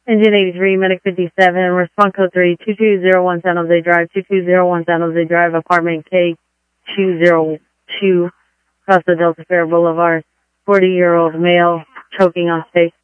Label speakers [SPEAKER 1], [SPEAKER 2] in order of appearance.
[SPEAKER 1] Engine 83, Medic 57, response code 3, 2201 San Jose Drive, 2201 San Jose Drive, apartment K202, Costa Delta Fair Boulevard, 40-year-old male, choking on steak.